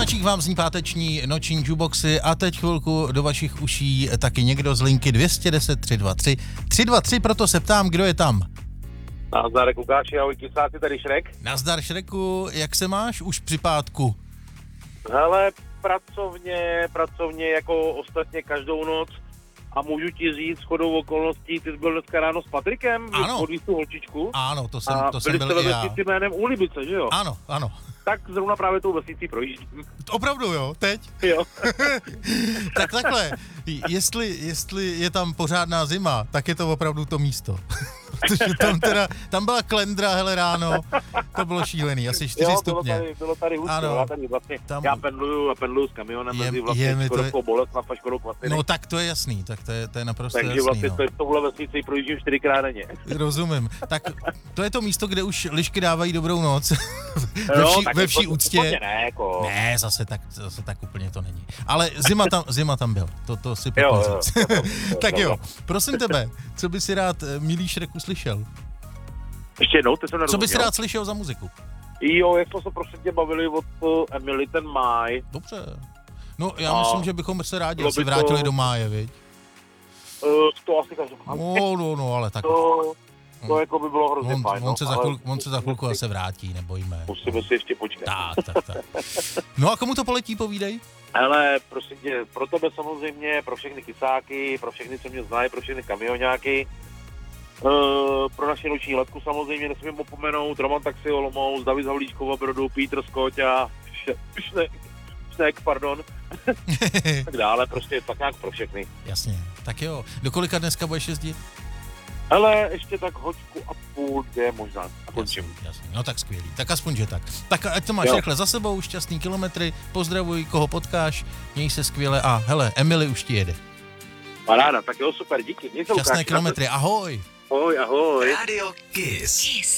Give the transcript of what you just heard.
Kováčik vám zní páteční noční jukeboxy a teď chvilku do vašich uší taky někdo z linky 210 323 323, proto se ptám, kdo je tam. Nazdar, Lukáši, ahoj, kysáci, tady Šrek. Nazdar, Šreku, jak se máš už při pátku? Hele, pracovně jako ostatně každou noc a můžu ti říct shodou okolností, ty jsi byl dneska ráno s Patrikem, podvíz tu holčičku. Ano, to jsem byl i já. Byli jste ve vesnici jménem Úlibice, že jo? Ano. Tak zrovna právě tou vesnicí projíždím. Opravdu jo, teď? Jo. Tak takhle, jestli je tam pořádná zima, tak je to opravdu to místo. Protože tam byla klendra, hele, ráno, to bylo šílený, asi 4 stupně. Bylo tady hustě, já tady vlastně, já pendluju s kamionem mezi vlastně Škodovkou Boleslav a Škodou Kvasiny. No tak to je jasný, tak to je naprosto takže jasný. Takže vlastně tohle vesnici projíždím 4krát denně. Rozumím, tak to je to místo, kde už lišky dávají dobrou noc, ve vší úctě. Ne, zase tak úplně to není. Ale zima tam byla, to si pojďme říct. Tak jo, prosím tebe, co by si rád, milý Šreku, slyšel? Ještě jednou, ty jsem nerozuměl. Co by si rád slyšel za muziku? Jo, jak jsme se prosím tě bavili od Emily ten máj. Dobře. No, já myslím, že bychom se rádi se vrátili do máje, viď? To asi každopádně. No, ale tak... To jako by bylo hrozně fajn. On se za chvilku zase vrátí, nebojme. Musíme si ještě počkat. Tak. No a komu to poletí, povídej? Ale prosím tě, pro tebe samozřejmě, pro všechny kysáky, pro všechny, co mě znají, pro všechny kamioňáky, pro naši noční letku samozřejmě nesmím opomenout Roman Taxi Olomouc, David Havlíčkova Brodu, Petr Skoťa, Šnek, pardon, tak dále, prostě tak nějak pro všechny. Jasně, tak jo. Do kolika dneska budeš jezdit? Hele, ještě tak hoďku a půl, 2 možná, a končím. Jasně, no tak skvělý, tak aspoň, že tak. Tak ať to máš rychle za sebou, šťastný kilometry, pozdravuj, koho potkáš, měj se skvěle a hele, Emily už ti jede. Paráda, tak jo, super, díky. Šťastné kilometry, ahoj. Ahoj. Radio Kiss.